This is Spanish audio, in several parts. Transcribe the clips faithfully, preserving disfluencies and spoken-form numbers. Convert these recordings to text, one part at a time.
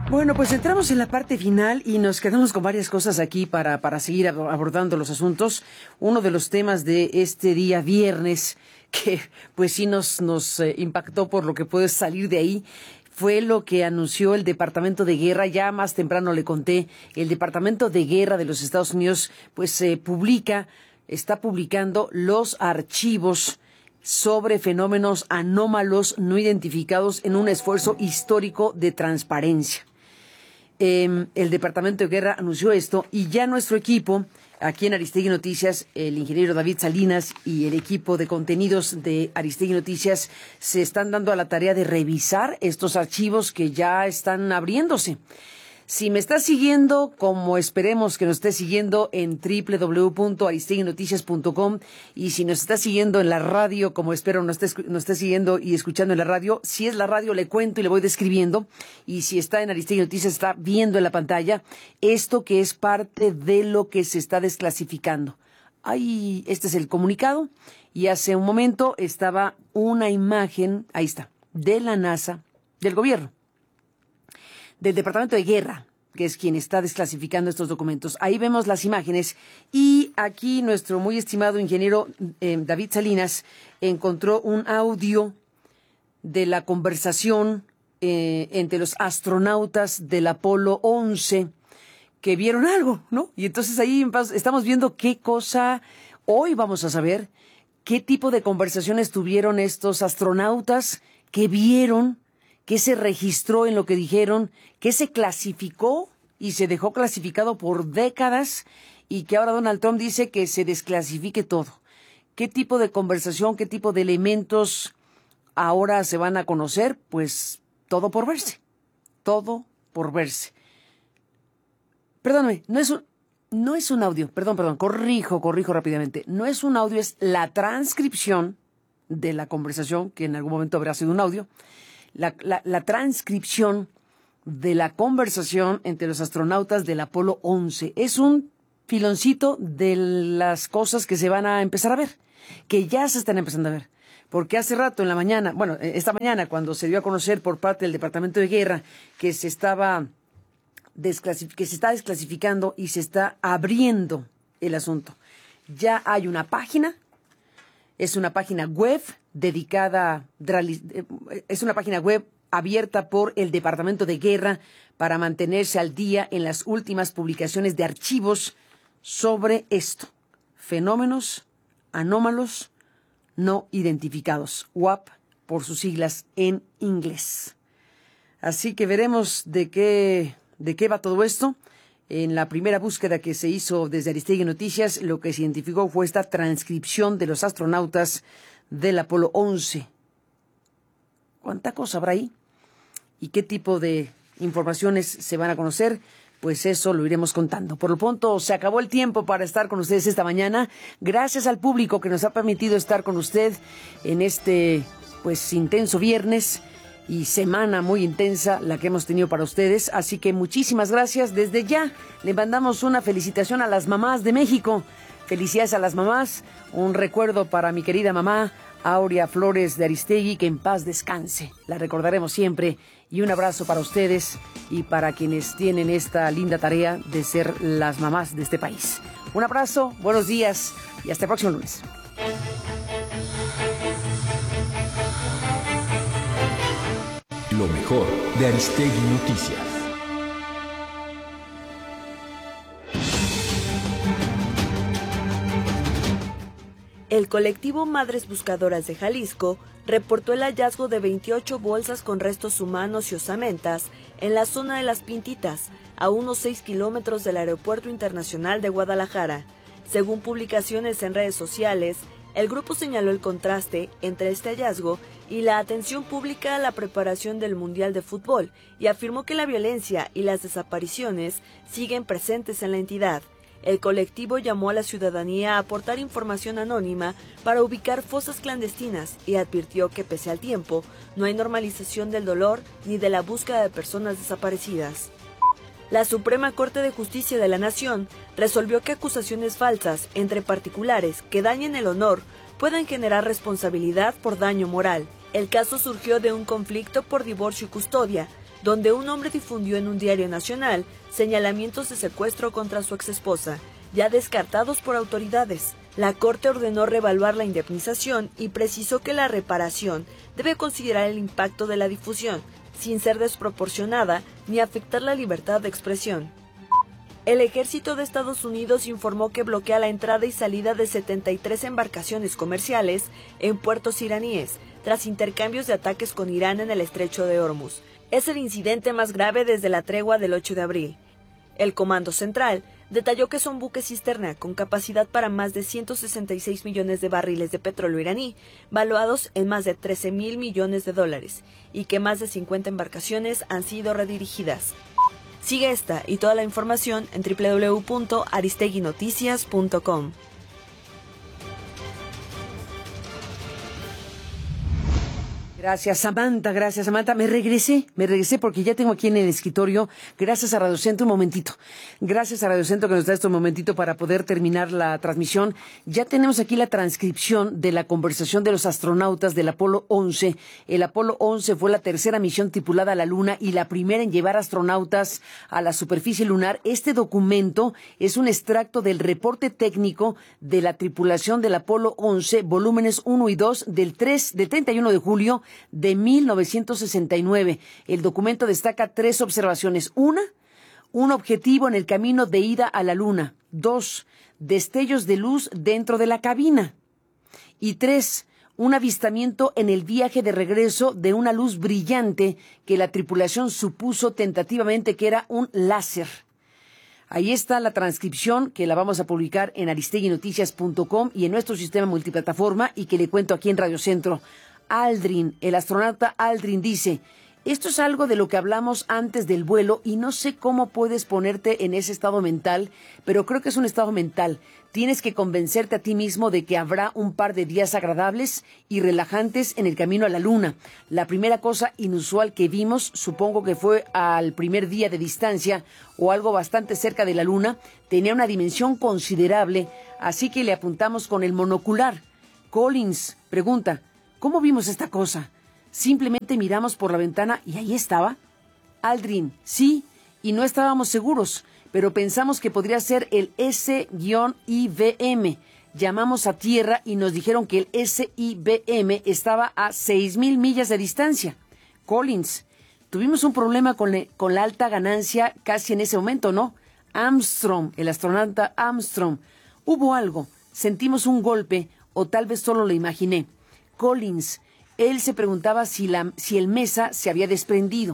Bueno, pues entramos en la parte final y nos quedamos con varias cosas aquí para, para seguir abordando los asuntos. Uno de los temas de este día viernes, que pues sí nos, nos eh, impactó por lo que puede salir de ahí, fue lo que anunció el Departamento de Guerra. Ya más temprano le conté, el Departamento de Guerra de los Estados Unidos pues eh, publica, está publicando los archivos sobre fenómenos anómalos no identificados en un esfuerzo histórico de transparencia. Eh, el Departamento de Guerra anunció esto y ya nuestro equipo, aquí en Aristegui Noticias, el ingeniero David Salinas y el equipo de contenidos de Aristegui Noticias se están dando a la tarea de revisar estos archivos que ya están abriéndose. Si me estás siguiendo, como esperemos que nos estés siguiendo en doble u doble u doble u punto aristegui noticias punto com, y si nos estás siguiendo en la radio, como espero nos estés, nos estés siguiendo y escuchando en la radio, si es la radio le cuento y le voy describiendo, y si está en Aristegui Noticias está viendo en la pantalla esto que es parte de lo que se está desclasificando. Ahí, este es el comunicado, y hace un momento estaba una imagen, ahí está, de la NASA, del gobierno, del Departamento de Guerra, que es quien está desclasificando estos documentos. Ahí vemos las imágenes y aquí nuestro muy estimado ingeniero eh, David Salinas encontró un audio de la conversación eh, entre los astronautas del Apolo once que vieron algo, ¿no? Y entonces ahí estamos viendo qué cosa hoy vamos a saber, qué tipo de conversaciones tuvieron estos astronautas, qué vieron, qué se registró en lo que dijeron, qué se clasificó y se dejó clasificado por décadas y que ahora Donald Trump dice que se desclasifique todo. ¿Qué tipo de conversación, qué tipo de elementos ahora se van a conocer? Pues todo por verse, todo por verse. Perdóname, no es un, no es un audio, perdón, perdón, corrijo, corrijo rápidamente. No es un audio, es la transcripción de la conversación, que en algún momento habrá sido un audio. La, la, la transcripción de la conversación entre los astronautas del Apolo once. Es un filoncito de las cosas que se van a empezar a ver, que ya se están empezando a ver. Porque hace rato en la mañana, bueno, esta mañana cuando se dio a conocer por parte del Departamento de Guerra que se estaba desclasif- que se está desclasificando y se está abriendo el asunto. Ya hay una página, es una página web dedicada, es una página web abierta por el Departamento de Guerra para mantenerse al día en las últimas publicaciones de archivos sobre esto. Fenómenos anómalos no identificados, U A P por sus siglas en inglés. Así que veremos de qué, de qué va todo esto. En la primera búsqueda que se hizo desde Aristegui Noticias, lo que se identificó fue esta transcripción de los astronautas del Apolo once. ¿Cuánta cosa habrá ahí? ¿Y qué tipo de informaciones se van a conocer? Pues eso lo iremos contando. Por lo pronto, se acabó el tiempo para estar con ustedes esta mañana. Gracias al público que nos ha permitido estar con usted en este, pues, intenso viernes y semana muy intensa la que hemos tenido para ustedes. Así que muchísimas gracias. Desde ya le mandamos una felicitación a las mamás de México. Felicidades a las mamás. Un recuerdo para mi querida mamá, Aurea Flores de Aristegui, que en paz descanse. La recordaremos siempre. Y un abrazo para ustedes y para quienes tienen esta linda tarea de ser las mamás de este país. Un abrazo, buenos días y hasta el próximo lunes. Lo mejor de Aristegui Noticias. El colectivo Madres Buscadoras de Jalisco reportó el hallazgo de veintiocho bolsas con restos humanos y osamentas en la zona de Las Pintitas, a unos seis kilómetros del Aeropuerto Internacional de Guadalajara. Según publicaciones en redes sociales, el grupo señaló el contraste entre este hallazgo y la atención pública a la preparación del Mundial de Fútbol y afirmó que la violencia y las desapariciones siguen presentes en la entidad. El colectivo llamó a la ciudadanía a aportar información anónima para ubicar fosas clandestinas y advirtió que pese al tiempo, no hay normalización del dolor ni de la búsqueda de personas desaparecidas. La Suprema Corte de Justicia de la Nación resolvió que acusaciones falsas entre particulares que dañen el honor puedan generar responsabilidad por daño moral. El caso surgió de un conflicto por divorcio y custodia, donde un hombre difundió en un diario nacional señalamientos de secuestro contra su exesposa, ya descartados por autoridades. La Corte ordenó reevaluar la indemnización y precisó que la reparación debe considerar el impacto de la difusión, sin ser desproporcionada ni afectar la libertad de expresión. El ejército de Estados Unidos informó que bloquea la entrada y salida de setenta y tres embarcaciones comerciales en puertos iraníes, tras intercambios de ataques con Irán en el estrecho de Hormuz. Es el incidente más grave desde la tregua del ocho de abril. El Comando Central detalló que son buques cisterna con capacidad para más de ciento sesenta y seis millones de barriles de petróleo iraní, valuados en más de trece mil millones de dólares, y que más de cincuenta embarcaciones han sido redirigidas. Sigue esta y toda la información en doble u doble u doble u punto aristegui noticias punto com. Gracias, Samantha, gracias, Samantha. Me regresé, me regresé porque ya tengo aquí en el escritorio, gracias a Radio Centro, un momentito. Gracias a Radio Centro que nos da este momentito para poder terminar la transmisión. Ya tenemos aquí la transcripción de la conversación de los astronautas del Apolo once. El Apolo once fue la tercera misión tripulada a la Luna y la primera en llevar astronautas a la superficie lunar. Este documento es un extracto del reporte técnico de la tripulación del Apolo once, volúmenes uno y dos, del, tres, del treinta y uno de julio de mil novecientos sesenta y nueve. El documento destaca tres observaciones. Una, un objetivo en el camino de ida a la Luna. Dos, destellos de luz dentro de la cabina. Y tres, un avistamiento en el viaje de regreso de una luz brillante que la tripulación supuso tentativamente que era un láser. Ahí está la transcripción que la vamos a publicar en aristegui noticias punto com y en nuestro sistema multiplataforma y que le cuento aquí en Radio Centro. Aldrin, el astronauta Aldrin dice, esto es algo de lo que hablamos antes del vuelo y no sé cómo puedes ponerte en ese estado mental, pero creo que es un estado mental. Tienes que convencerte a ti mismo de que habrá un par de días agradables y relajantes en el camino a la Luna. La primera cosa inusual que vimos, supongo que fue al primer día de distancia o algo bastante cerca de la Luna, tenía una dimensión considerable, así que le apuntamos con el monocular. Collins pregunta, ¿cómo vimos esta cosa? Simplemente miramos por la ventana y ahí estaba. Aldrin, sí, y no estábamos seguros, pero pensamos que podría ser el S I B M. Llamamos a tierra y nos dijeron que el S I B M estaba a seis mil millas de distancia. Collins, tuvimos un problema con, le, con la alta ganancia casi en ese momento, ¿no? Armstrong, el astronauta Armstrong. Hubo algo, sentimos un golpe o tal vez solo lo imaginé. Collins, él se preguntaba si, la, si el Mesa se había desprendido.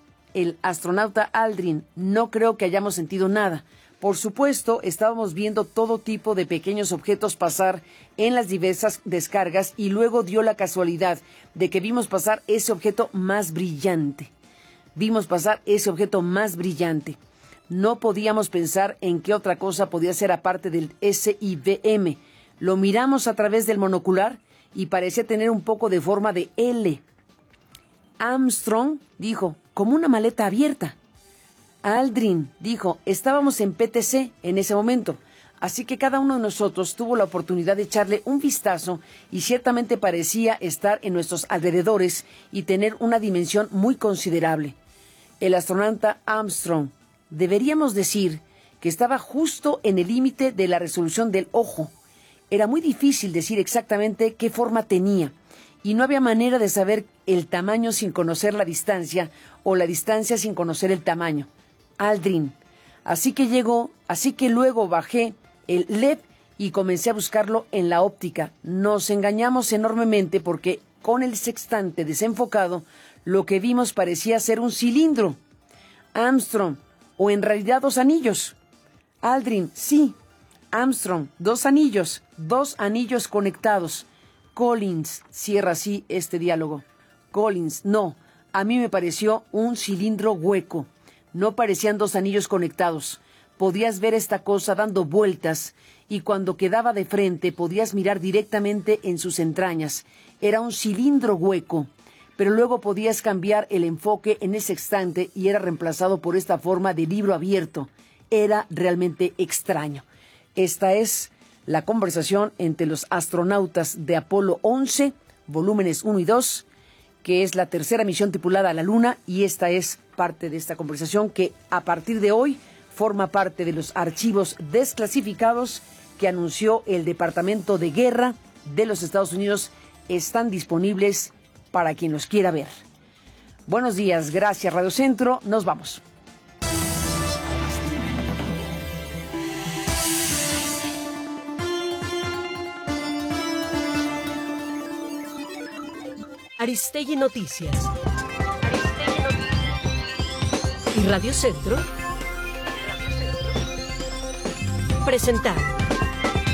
El astronauta Aldrin, no creo que hayamos sentido nada. Por supuesto, estábamos viendo todo tipo de pequeños objetos pasar en las diversas descargas y luego dio la casualidad de que vimos pasar ese objeto más brillante. Vimos pasar ese objeto más brillante. No podíamos pensar en qué otra cosa podía ser aparte del S I B M. Lo miramos a través del monocular y parecía tener un poco de forma de L. Armstrong dijo, como una maleta abierta. Aldrin dijo, estábamos en P T C en ese momento, así que cada uno de nosotros tuvo la oportunidad de echarle un vistazo y ciertamente parecía estar en nuestros alrededores y tener una dimensión muy considerable. El astronauta Armstrong, deberíamos decir que estaba justo en el límite de la resolución del ojo. Era muy difícil decir exactamente qué forma tenía y no había manera de saber el tamaño sin conocer la distancia o la distancia sin conocer el tamaño. Aldrin. Así que llegó, así que luego bajé el L E D y comencé a buscarlo en la óptica. Nos engañamos enormemente porque con el sextante desenfocado lo que vimos parecía ser un cilindro. Armstrong, o en realidad dos anillos. Aldrin, sí. Armstrong, dos anillos, dos anillos conectados. Collins, cierra así este diálogo. Collins, no, a mí me pareció un cilindro hueco. No parecían dos anillos conectados. Podías ver esta cosa dando vueltas y cuando quedaba de frente podías mirar directamente en sus entrañas. Era un cilindro hueco, pero luego podías cambiar el enfoque en ese instante y era reemplazado por esta forma de libro abierto. Era realmente extraño. Esta es la conversación entre los astronautas de Apolo once, volúmenes uno y dos, que es la tercera misión tripulada a la Luna, y esta es parte de esta conversación que a partir de hoy forma parte de los archivos desclasificados que anunció el Departamento de Guerra de los Estados Unidos. Están disponibles para quien los quiera ver. Buenos días, gracias Radio Centro, nos vamos. Aristegui Noticias. Aristegui Noticias. Y Radio Centro presentaron.